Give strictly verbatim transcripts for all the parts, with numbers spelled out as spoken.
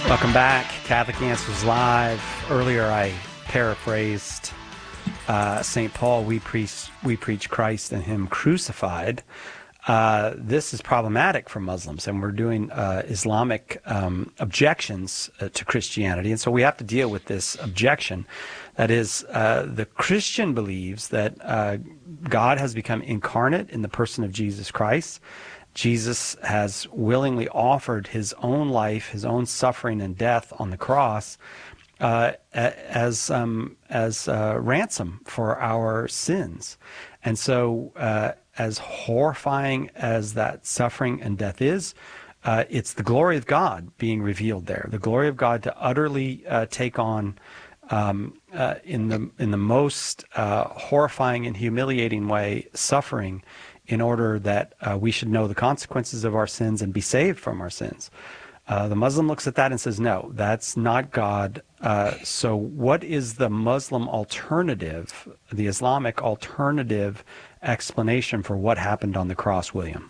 Welcome back, Catholic Answers Live. Earlier I paraphrased uh, Saint Paul, we preach, we preach Christ and him crucified. Uh, this is problematic for Muslims, and we're doing uh, Islamic um, objections uh, to Christianity, and so we have to deal with this objection. That is, uh, the Christian believes that uh, God has become incarnate in the person of Jesus Christ. Jesus has willingly offered his own life, his own suffering and death on the cross uh, as um, as uh, ransom for our sins. And so uh, as horrifying as that suffering and death is, uh, it's the glory of God being revealed there, the glory of God to utterly uh, take on um, uh, in the in the most uh, horrifying and humiliating way suffering, in order that uh, we should know the consequences of our sins and be saved from our sins. Uh, the Muslim looks at that and says, no, that's not God. Uh, so what is the Muslim alternative, the Islamic alternative explanation for what happened on the cross, William?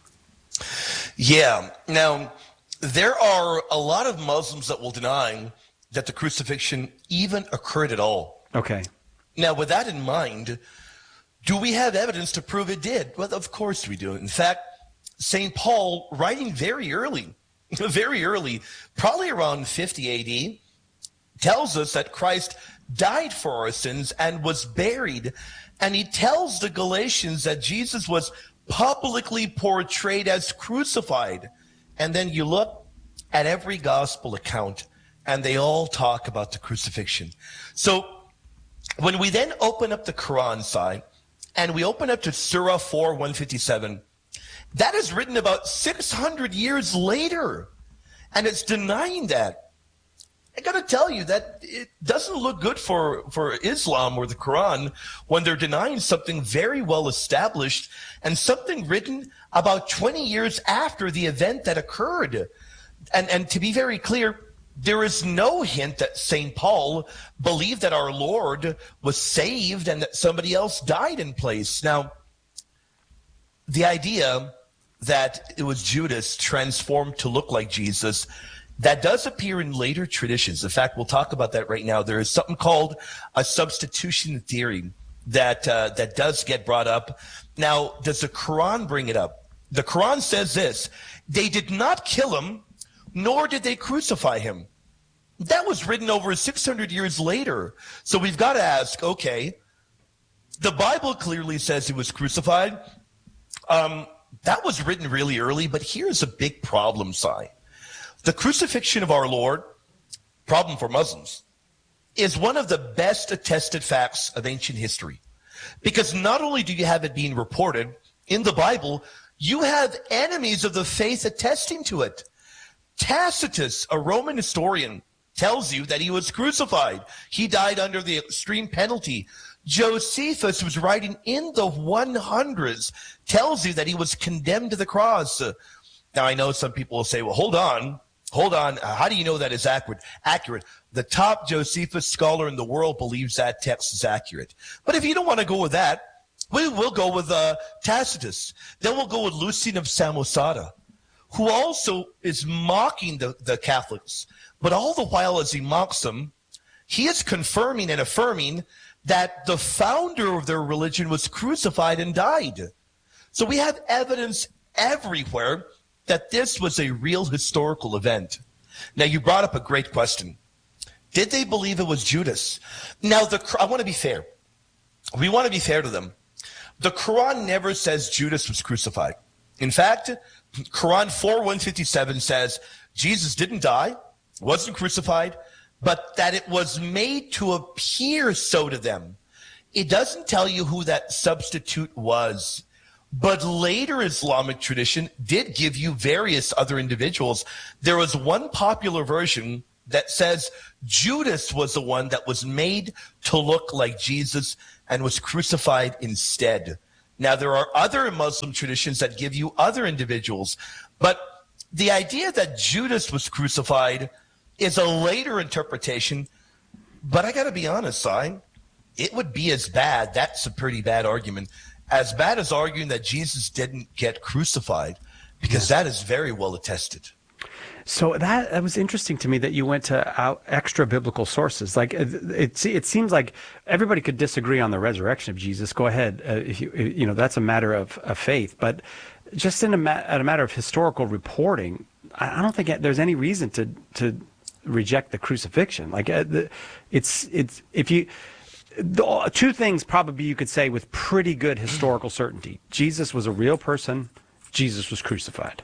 Yeah. Now, there are a lot of Muslims that will deny that the crucifixion even occurred at all. Okay. Now, with that in mind, do we have evidence to prove it did? Well, of course we do. In fact, Saint Paul, writing very early, very early, probably around fifty A D, tells us that Christ died for our sins and was buried. And he tells the Galatians that Jesus was publicly portrayed as crucified. And then you look at every gospel account, and they all talk about the crucifixion. So when we then open up the Quran side, and we open up to Surah four, one fifty-seven, that is written about six hundred years later, and it's denying that. I got to tell you that it doesn't look good for, for Islam or the Quran when they're denying something very well established and something written about twenty years after the event that occurred. And, and to be very clear, there is no hint that Saint Paul believed that our Lord was saved and that somebody else died in place. Now, the idea that it was Judas transformed to look like Jesus, that does appear in later traditions. In fact, we'll talk about that right now. There is something called a substitution theory that uh, that does get brought up. Now, does the Quran bring it up? The Quran says this: they did not kill him, nor did they crucify him. That was written over six hundred years later. So we've got to ask, okay, the Bible clearly says he was crucified. Um, that was written really early, but here's a big problem, Si. The crucifixion of our Lord, problem for Muslims, is one of the best attested facts of ancient history. Because not only do you have it being reported in the Bible, you have enemies of the faith attesting to it. Tacitus, a Roman historian, tells you that he was crucified. He died under the extreme penalty. Josephus, who's writing in the hundreds, tells you that he was condemned to the cross. Uh, now, I know some people will say, well, hold on, hold on. Uh, how do you know that is accurate? Accurate. The top Josephus scholar in the world believes that text is accurate. But if you don't want to go with that, we will go with uh, Tacitus. Then we'll go with Lucian of Samosata, who also is mocking the, the Catholics. But all the while as he mocks them, he is confirming and affirming that the founder of their religion was crucified and died. So we have evidence everywhere that this was a real historical event. Now, you brought up a great question. Did they believe it was Judas? Now, the, I want to be fair. We want to be fair to them. The Quran never says Judas was crucified. In fact, Quran four, one fifty-seven says Jesus didn't die, wasn't crucified, but that it was made to appear so to them. It doesn't tell you who that substitute was. But later Islamic tradition did give you various other individuals. There was one popular version that says Judas was the one that was made to look like Jesus and was crucified instead. Now, there are other Muslim traditions that give you other individuals, but the idea that Judas was crucified is a later interpretation. But I got to be honest, Si, it would be as bad, that's a pretty bad argument, as bad as arguing that Jesus didn't get crucified, because that is very well attested. So that, that was interesting to me that you went to out extra biblical sources. Like it, it, it seems like everybody could disagree on the resurrection of Jesus. Go ahead, uh, if you you know that's a matter of, of faith. But just in a, ma- a matter of historical reporting, I, I don't think there's any reason to to reject the crucifixion. Like uh, the, it's it's if you. The, two things probably you could say with pretty good historical certainty: Jesus was a real person. Jesus was crucified.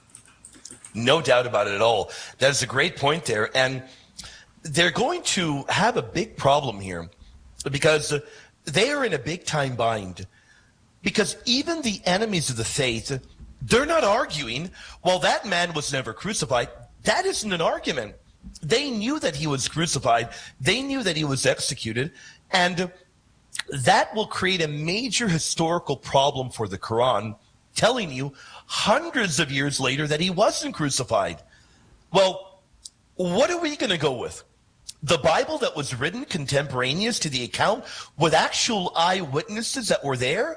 No doubt about it at all. That's a great point there. And they're going to have a big problem here because they are in a big time bind. Because even the enemies of the faith, they're not arguing, well, that man was never crucified. That isn't an argument. They knew that he was crucified. They knew that he was executed. And that will create a major historical problem for the Quran, telling you hundreds of years later that he wasn't crucified. Well, what are we going to go with? The Bible that was written contemporaneous to the account with actual eyewitnesses that were there?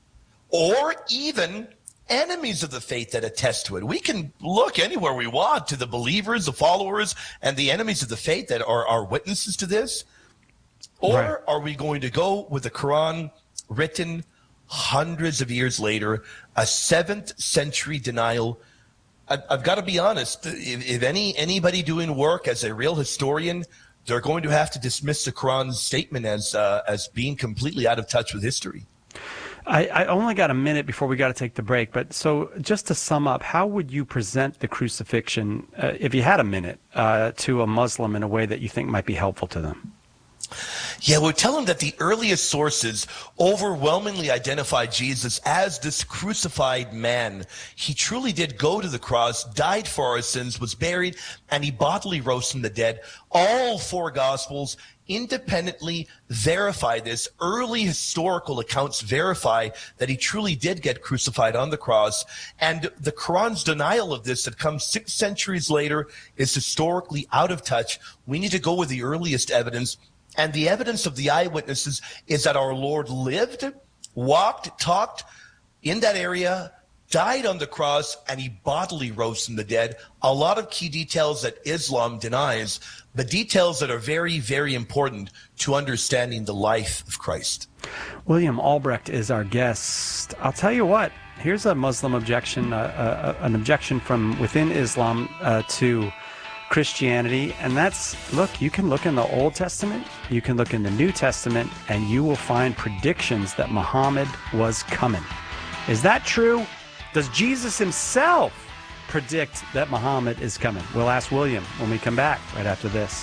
Or even enemies of the faith that attest to it? We can look anywhere we want to the believers, the followers, and the enemies of the faith that are, are witnesses to this. Or right. Are we going to go with the Quran written hundreds of years later, a seventh century denial? I, I've got to be honest, if, if any anybody doing work as a real historian, they're going to have to dismiss the Quran's statement as uh, as being completely out of touch with history. I, I only got a minute before we got to take the break, but so just to sum up, how would you present the crucifixion, uh, if you had a minute, uh, to a Muslim in a way that you think might be helpful to them? Yeah, we'll tell them that the earliest sources overwhelmingly identify Jesus as this crucified man. He truly did go to the cross, died for our sins, was buried, and he bodily rose from the dead. All four Gospels independently verify this. Early historical accounts verify that he truly did get crucified on the cross. And the Quran's denial of this that comes six centuries later is historically out of touch. We need to go with the earliest evidence. And the evidence of the eyewitnesses is that our Lord lived, walked, talked in that area, died on the cross, and he bodily rose from the dead. A lot of key details that Islam denies, but details that are very, very important to understanding the life of Christ. William Albrecht is our guest. I'll tell you what, here's a Muslim objection, uh, uh, an objection from within Islam uh, to Christianity, and that's, look, you can look in the Old Testament, you can look in the New Testament, and you will find predictions that Muhammad was coming. Is that true? Does Jesus himself predict that Muhammad is coming? We'll ask William when we come back right after this.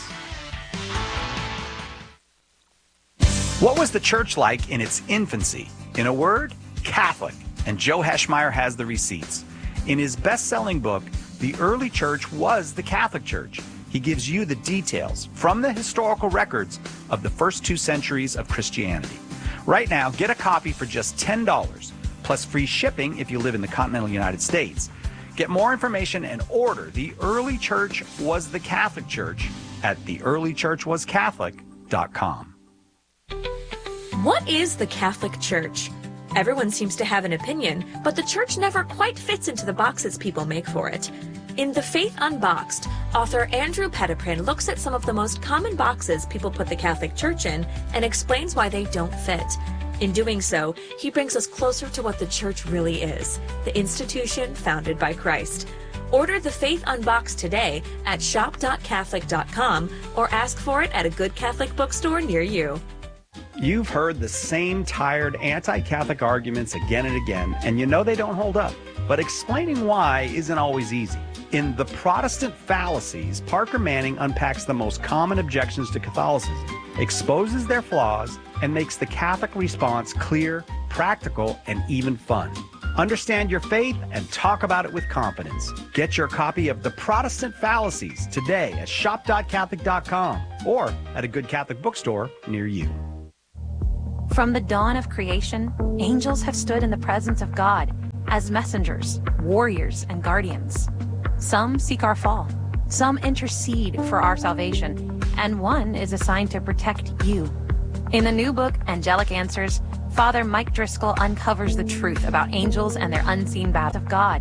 What was the church like in its infancy? In a word, Catholic. And Joe Heschmeyer has the receipts. In his best-selling book, The Early Church Was the Catholic Church, he gives you the details from the historical records of the first two centuries of Christianity. Right now, get a copy for just ten dollars, plus free shipping if you live in the continental United States. Get more information and order The Early Church Was the Catholic Church at the early church was catholic dot com. What is the Catholic Church? Everyone seems to have an opinion, but the church never quite fits into the boxes people make for it. In The Faith Unboxed, author Andrew Petiprin looks at some of the most common boxes people put the Catholic Church in and explains why they don't fit. In doing so, he brings us closer to what the church really is, the institution founded by Christ. Order The Faith Unboxed today at shop dot catholic dot com or ask for it at a good Catholic bookstore near you. You've heard the same tired anti-Catholic arguments again and again, and you know they don't hold up. But explaining why isn't always easy. In The Protestant Fallacies, Parker Manning unpacks the most common objections to Catholicism, exposes their flaws, and makes the Catholic response clear, practical, and even fun. Understand your faith and talk about it with confidence. Get your copy of The Protestant Fallacies today at shop dot catholic dot com or at a good Catholic bookstore near you. From the dawn of creation, angels have stood in the presence of God as messengers, warriors, and guardians. Some seek our fall, some intercede for our salvation, and one is assigned to protect you. In the new book, Angelic Answers, Father Mike Driscoll uncovers the truth about angels and their unseen path of God,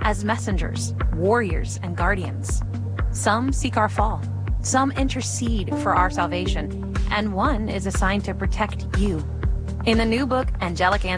as messengers, warriors, and guardians. Some seek our fall. Some intercede for our salvation. And one is assigned to protect you. In the new book, Angelic Answers,